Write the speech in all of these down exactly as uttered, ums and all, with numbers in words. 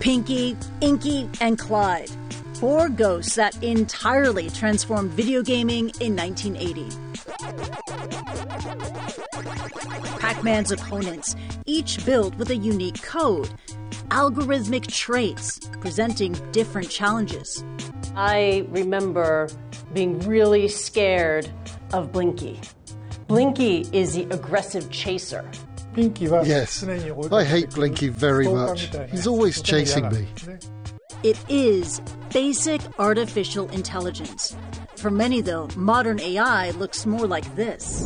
Pinky, Inky, and Clyde. Four ghosts that entirely transformed video gaming in nineteen eighty. Pac-Man's opponents, each built with a unique code, algorithmic traits, presenting different challenges. I remember being really scared of Blinky. Blinky is the aggressive chaser. Yes, I hate Blinky very much. He's always chasing me. It is basic artificial intelligence. For many, though, modern A I looks more like this.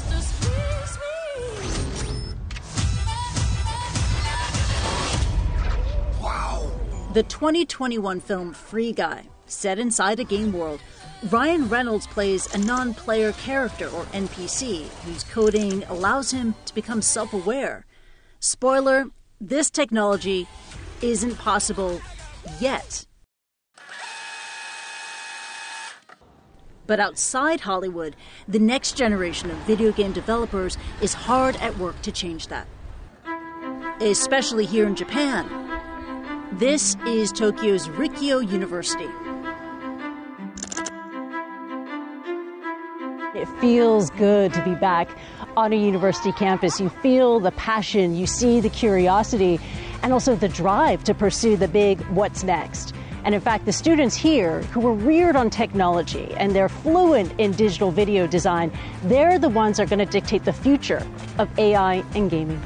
Wow. The twenty twenty-one film Free Guy, set inside a game world, Ryan Reynolds plays a non-player character, or N P C, whose coding allows him to become self-aware. Spoiler, this technology isn't possible yet. But outside Hollywood, the next generation of video game developers is hard at work to change that. Especially here in Japan. This is Tokyo's Rikyo University. It feels good to be back on a university campus. You feel the passion, you see the curiosity, and also the drive to pursue the big what's next. And in fact, the students here who were reared on technology and they're fluent in digital video design, they're the ones that are going to dictate the future of A I and gaming.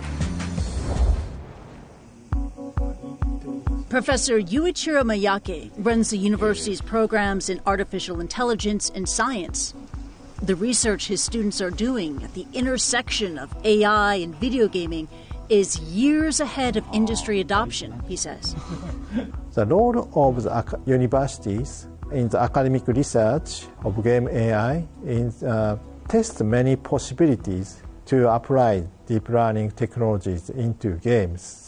Professor Yuichiro Miyake runs the university's programs in artificial intelligence and science. The research his students are doing at the intersection of A I and video gaming is years ahead of industry adoption, he says. The role of the universities in the academic research of game A I is uh, test many possibilities to apply deep learning technologies into games.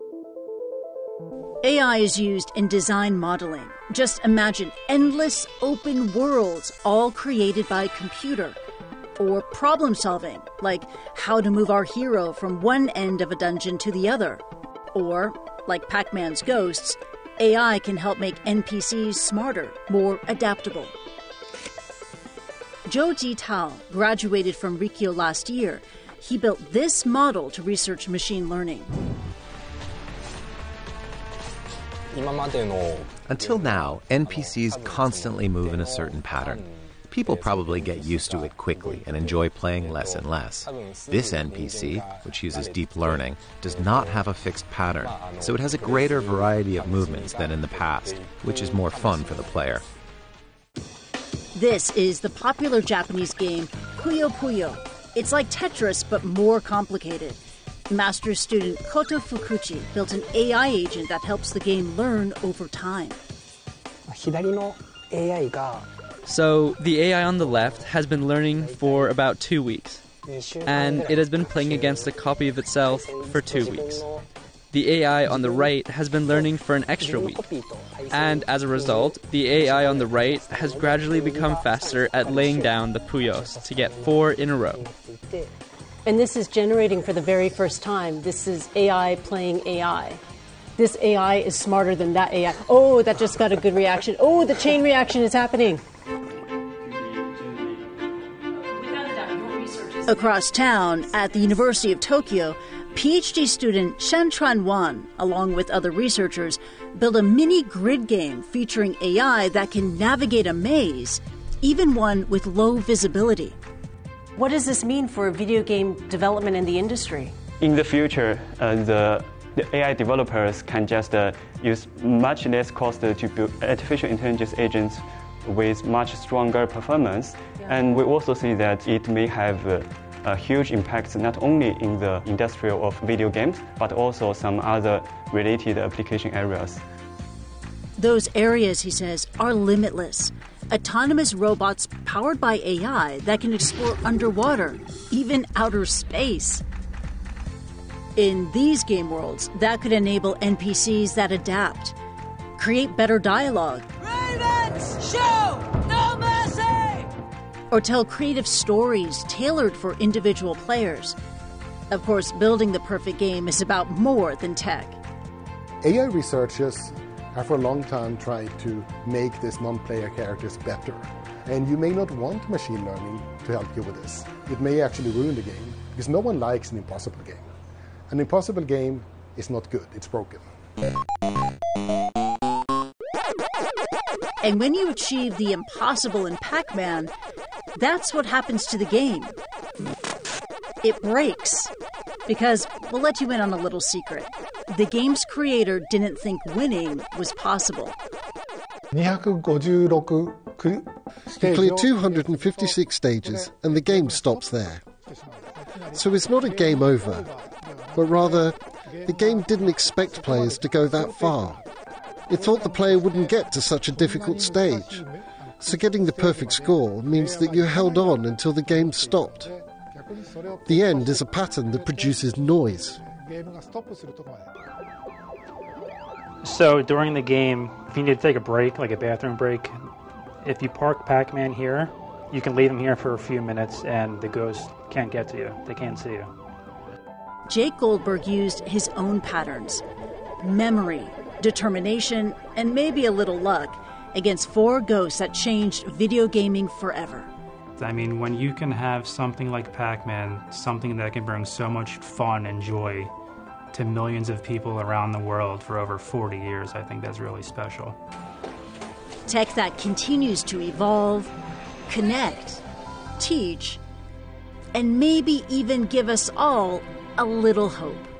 A I is used in design modeling. Just imagine endless open worlds all created by a computer. Or problem solving, like how to move our hero from one end of a dungeon to the other. Or, like Pac-Man's ghosts, A I can help make N P Cs smarter, more adaptable. Zhou Jitao graduated from Rikyo last year. He built this model to research machine learning. Until now, N P Cs constantly move in a certain pattern. People probably get used to it quickly and enjoy playing less and less. This N P C, which uses deep learning, does not have a fixed pattern, so it has a greater variety of movements than in the past, which is more fun for the player. This is the popular Japanese game Puyo Puyo. It's like Tetris, but more complicated. Master's student Koto Fukuchi built an A I agent that helps the game learn over time. So the A I on the left has been learning for about two weeks, and it has been playing against a copy of itself for two weeks. The A I on the right has been learning for an extra week, and as a result, the A I on the right has gradually become faster at laying down the puyos to get four in a row. And this is generating for the very first time. This is A I playing A I. This A I is smarter than that A I. Oh, that just got a good reaction. Oh, the chain reaction is happening. Across town, at the University of Tokyo, PhD student Shen Chuan Wan, along with other researchers, built a mini grid game featuring A I that can navigate a maze, even one with low visibility. What does this mean for video game development in the industry? In the future, uh, the, the A I developers can just uh, use much less cost to build artificial intelligence agents with much stronger performance. Yeah. And we also see that it may have uh, a huge impact not only in the industry of video games, but also some other related application areas. Those areas, he says, are limitless. Autonomous robots powered by A I that can explore underwater, even outer space. In these game worlds, that could enable N P Cs that adapt, create better dialogue, Ravens, show no mercy, or tell creative stories tailored for individual players. Of course, building the perfect game is about more than tech. A I researchers have for a long time tried to make these non-player characters better. And you may not want machine learning to help you with this. It may actually ruin the game, because no one likes an impossible game. An impossible game is not good, it's broken. And when you achieve the impossible in Pac-Man, that's what happens to the game. It breaks. Because we'll let you in on a little secret. The game's creator didn't think winning was possible. He cleared two hundred fifty-six stages, and the game stops there. So it's not a game over, but rather, the game didn't expect players to go that far. It thought the player wouldn't get to such a difficult stage. So getting the perfect score means that you held on until the game stopped. The end is a pattern that produces noise. So during the game, if you need to take a break, like a bathroom break, if you park Pac-Man here, you can leave him here for a few minutes and the ghosts can't get to you. They can't see you. Jake Goldberg used his own patterns, memory, determination, and maybe a little luck against four ghosts that changed video gaming forever. I mean, when you can have something like Pac-Man, something that can bring so much fun and joy to millions of people around the world for over forty years, I think that's really special. Tech that continues to evolve, connect, teach, and maybe even give us all a little hope.